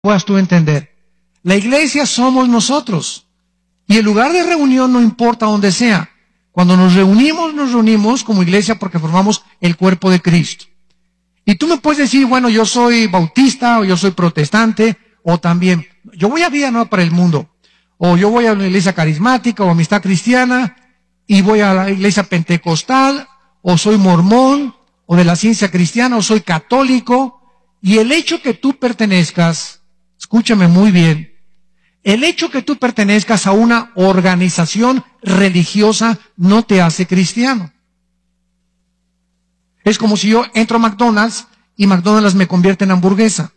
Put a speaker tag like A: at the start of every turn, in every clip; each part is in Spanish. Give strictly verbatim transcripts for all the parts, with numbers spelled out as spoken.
A: puedas tú entender. La iglesia somos nosotros. Y el lugar de reunión no importa donde sea. Cuando nos reunimos, nos reunimos como iglesia porque formamos el cuerpo de Cristo. Y tú me puedes decir, bueno, yo soy bautista, o yo soy protestante, o también, yo voy a Vida Nueva para el Mundo, o yo voy a una iglesia carismática, o Amistad Cristiana, y voy a la iglesia pentecostal, o soy mormón, o de la ciencia cristiana, o soy católico, y el hecho que tú pertenezcas, escúchame muy bien, el hecho que tú pertenezcas a una organización religiosa no te hace cristiano. Es como si yo entro a McDonald's y McDonald's me convierte en hamburguesa.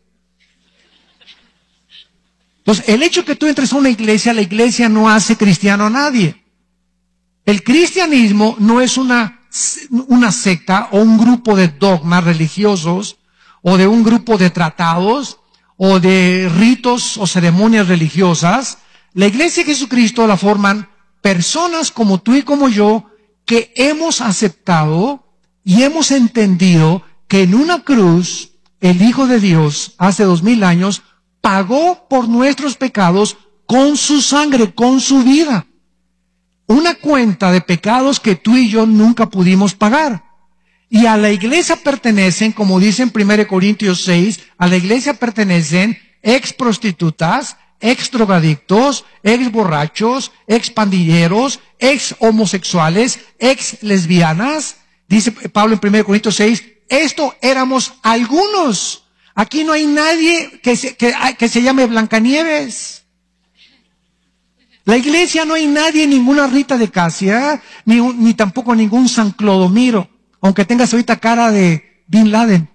A: Entonces, el hecho que tú entres a una iglesia, la iglesia no hace cristiano a nadie. El cristianismo no es una, una secta o un grupo de dogmas religiosos o de un grupo de tratados o de ritos o ceremonias religiosas. La iglesia de Jesucristo la forman personas como tú y como yo que hemos aceptado y hemos entendido que en una cruz el Hijo de Dios hace dos mil años pagó por nuestros pecados con su sangre, con su vida. Una cuenta de pecados que tú y yo nunca pudimos pagar. Y a la iglesia pertenecen, como dice en primera Corintios seis, a la iglesia pertenecen ex prostitutas, ex drogadictos, ex borrachos, ex pandilleros, ex homosexuales, ex lesbianas. Dice Pablo en primera Corintios seis, esto éramos algunos. Aquí no hay nadie que se, que, que se llame Blancanieves. La iglesia no hay nadie, ninguna Rita de Casia, ni, ni tampoco ningún San Clodomiro, aunque tengas ahorita cara de Bin Laden.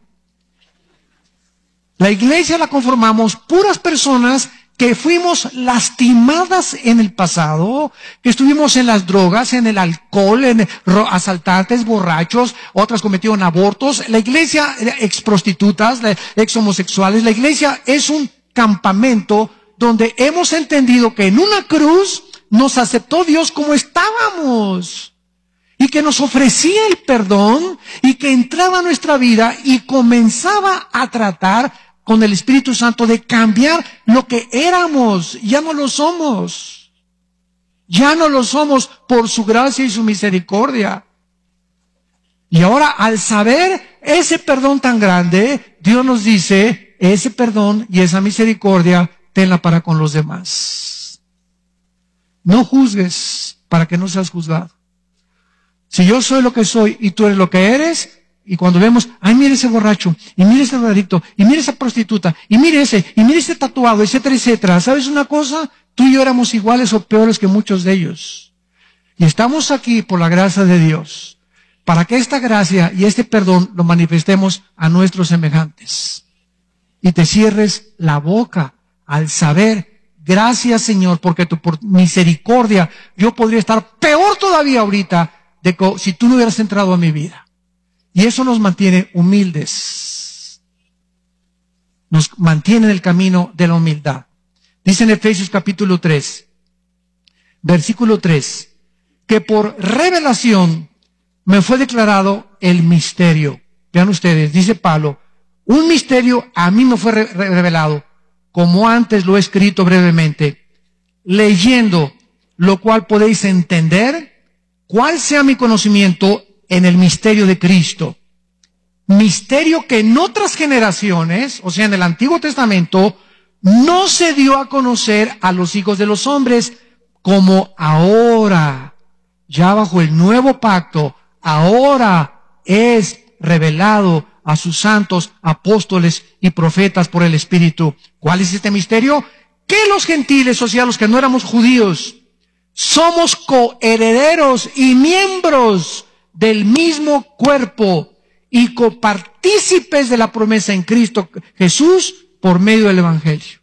A: La iglesia la conformamos puras personas que fuimos lastimadas en el pasado, que estuvimos en las drogas, en el alcohol, en asaltantes, borrachos, otras cometieron abortos. La iglesia, ex prostitutas, ex homosexuales, la iglesia es un campamento donde hemos entendido que en una cruz nos aceptó Dios como estábamos y que nos ofrecía el perdón y que entraba a nuestra vida y comenzaba a tratar con el Espíritu Santo de cambiar lo que éramos. Ya no lo somos. Ya no lo somos por su gracia y su misericordia. Y ahora, al saber ese perdón tan grande, Dios nos dice, ese perdón y esa misericordia, tenla para con los demás. No juzgues para que no seas juzgado. Si yo soy lo que soy y tú eres lo que eres, y cuando vemos, ay, mire ese borracho, y mire ese drogadicto, y mire esa prostituta, y mire ese, y mire ese tatuado, etcétera, etcétera. ¿Sabes una cosa? Tú y yo éramos iguales o peores que muchos de ellos. Y estamos aquí por la gracia de Dios, para que esta gracia y este perdón lo manifestemos a nuestros semejantes. Y te cierres la boca al saber, gracias Señor, porque tu por misericordia yo podría estar peor todavía ahorita de que, si tú no hubieras entrado a mi vida. Y eso nos mantiene humildes. Nos mantiene en el camino de la humildad. Dice en Efesios capítulo tres, versículo tres, que por revelación me fue declarado el misterio. Vean ustedes, dice Pablo, un misterio a mí me fue re revelado, como antes lo he escrito brevemente, leyendo, lo cual podéis entender cuál sea mi conocimiento en el misterio de Cristo. Misterio que en otras generaciones, o sea, en el Antiguo Testamento, no se dio a conocer a los hijos de los hombres, como ahora, ya bajo el nuevo pacto, ahora es revelado a sus santos apóstoles y profetas por el Espíritu. ¿Cuál es este misterio? Que los gentiles, o sea, los que no éramos judíos, somos coherederos y miembros del mismo cuerpo y copartícipes de la promesa en Cristo Jesús por medio del Evangelio.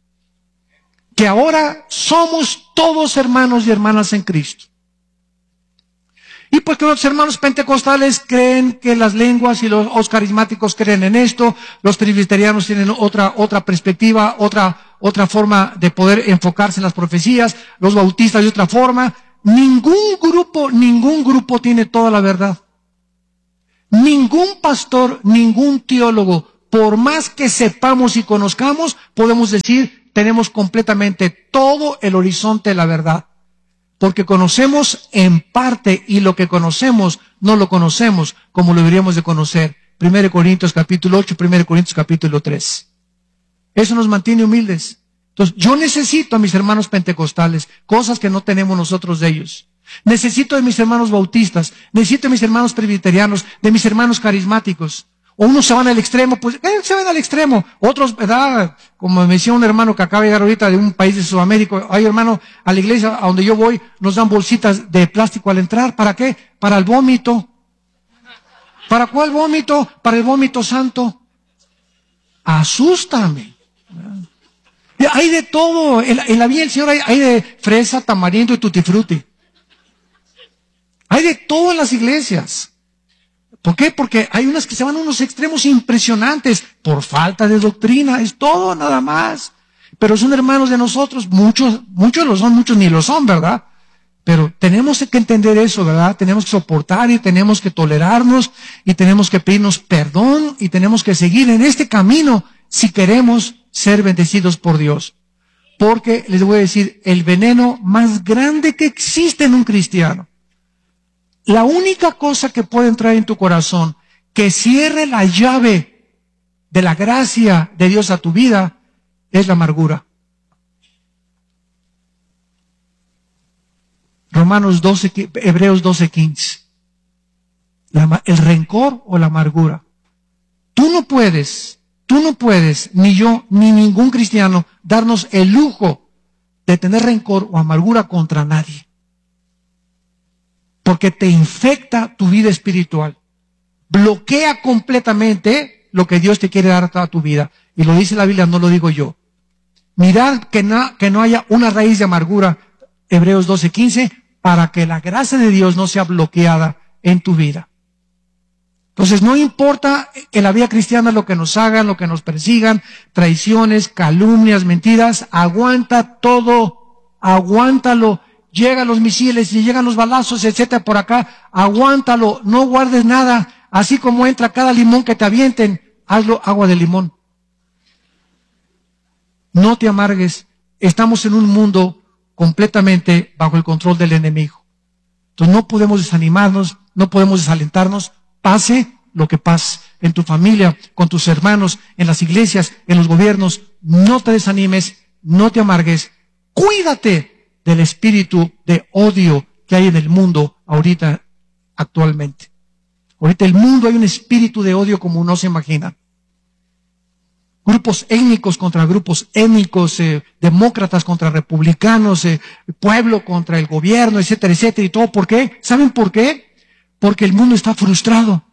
A: Que ahora somos todos hermanos y hermanas en Cristo. Y pues que los hermanos pentecostales creen que las lenguas y los carismáticos creen en esto, los presbiterianos tienen otra, otra perspectiva, otra, otra forma de poder enfocarse en las profecías, los bautistas de otra forma. Ningún grupo, ningún grupo tiene toda la verdad. Ningún pastor, ningún teólogo por más que sepamos y conozcamos, podemos decir, tenemos completamente todo el horizonte de la verdad. Porque conocemos en parte y lo que conocemos no lo conocemos como lo deberíamos de conocer. Primero Corintios capítulo ocho, Primero Corintios capítulo tres. Eso nos mantiene humildes. Entonces, yo necesito a mis hermanos pentecostales, cosas que no tenemos nosotros de ellos. Necesito de mis hermanos bautistas, necesito de mis hermanos presbiterianos, de mis hermanos carismáticos. O unos se van al extremo, pues eh, se van al extremo. Otros, ¿verdad? Como me decía un hermano que acaba de llegar ahorita de un país de Sudamérica, ay hermano, a la iglesia a donde yo voy nos dan bolsitas de plástico al entrar. ¿Para qué? Para el vómito. ¿Para cuál vómito? Para el vómito santo. Asústame. Hay de todo. En la, en la vida del Señor hay, hay de fresa, tamarindo y tutti frutti. Hay de todo en las iglesias. ¿Por qué? Porque hay unas que se van a unos extremos impresionantes por falta de doctrina, es todo, nada más. Pero son hermanos de nosotros, muchos, muchos lo son, muchos ni lo son, ¿verdad? Pero tenemos que entender eso, ¿verdad? Tenemos que soportar y tenemos que tolerarnos y tenemos que pedirnos perdón y tenemos que seguir en este camino si queremos ser bendecidos por Dios. Porque les voy a decir, el veneno más grande que existe en un cristiano, la única cosa que puede entrar en tu corazón que cierre la llave de la gracia de Dios a tu vida es la amargura. Romanos doce, Hebreos doce, quince. La, el rencor o la amargura. Tú no puedes, tú no puedes, ni yo, ni ningún cristiano, darnos el lujo de tener rencor o amargura contra nadie. Porque te infecta tu vida espiritual. Bloquea completamente lo que Dios te quiere dar a toda tu vida. Y lo dice la Biblia, no lo digo yo. Mirad que no, que no haya una raíz de amargura, Hebreos doce, quince, para que la gracia de Dios no sea bloqueada en tu vida. Entonces no importa en la vida cristiana lo que nos hagan, lo que nos persigan, traiciones, calumnias, mentiras, aguanta todo, aguántalo. Llegan los misiles y llegan los balazos, etcétera, por acá, aguántalo, no guardes nada, así como entra cada limón que te avienten, hazlo agua de limón. No te amargues, estamos en un mundo completamente bajo el control del enemigo. Entonces no podemos desanimarnos, no podemos desalentarnos, pase lo que pase en tu familia, con tus hermanos, en las iglesias, en los gobiernos, no te desanimes, no te amargues, cuídate del espíritu de odio que hay en el mundo ahorita, actualmente. Ahorita en el mundo hay un espíritu de odio como no se imagina. Grupos étnicos contra grupos étnicos, eh, demócratas contra republicanos, eh, pueblo contra el gobierno, etcétera, etcétera, y todo. ¿Por qué? ¿Saben por qué? Porque el mundo está frustrado.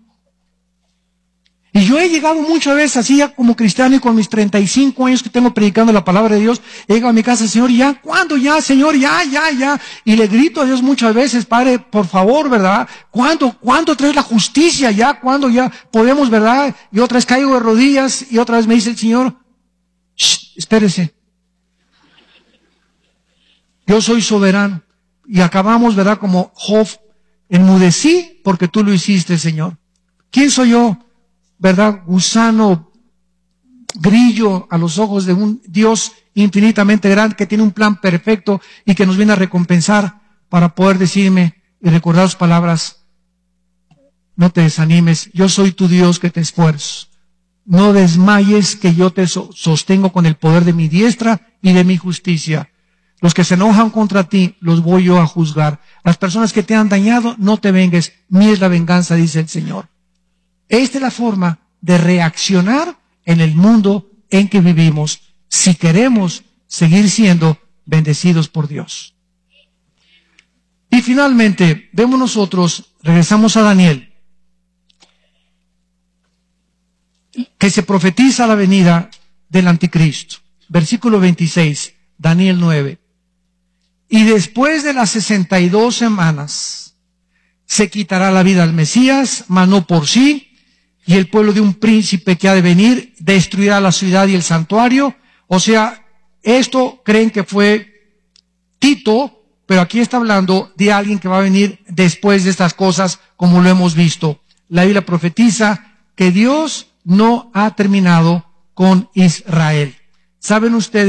A: Y yo he llegado muchas veces así ya como cristiano y con mis treinta y cinco años que tengo predicando la palabra de Dios, he llegado a mi casa, Señor, ¿ya? ¿Cuándo ya? Señor, ya, ya, ya. Y le grito a Dios muchas veces, Padre, por favor, ¿verdad? ¿Cuándo, cuándo traes la justicia ya? ¿Cuándo ya podemos, verdad? Y otra vez caigo de rodillas y otra vez me dice el Señor, shh, espérese. Yo soy soberano. Y acabamos, ¿verdad? Como Job, enmudecí porque tú lo hiciste, Señor. ¿Quién soy yo? ¿Verdad? Gusano, grillo a los ojos de un Dios infinitamente grande que tiene un plan perfecto y que nos viene a recompensar para poder decirme y recordar sus palabras. No te desanimes, yo soy tu Dios que te esfuerzo. No desmayes que yo te sostengo con el poder de mi diestra y de mi justicia. Los que se enojan contra ti, los voy yo a juzgar. Las personas que te han dañado, no te vengues. Mía es la venganza, dice el Señor. Esta es la forma de reaccionar en el mundo en que vivimos si queremos seguir siendo bendecidos por Dios. Y finalmente, vemos nosotros, regresamos a Daniel, que se profetiza la venida del anticristo. Versículo veintiséis, Daniel nueve. Y después de las sesenta y dos semanas, se quitará la vida al Mesías, mas no por sí, y el pueblo de un príncipe que ha de venir destruirá la ciudad y el santuario. O sea, esto creen que fue Tito, pero aquí está hablando de alguien que va a venir después de estas cosas, como lo hemos visto. La Biblia profetiza que Dios no ha terminado con Israel. ¿Saben ustedes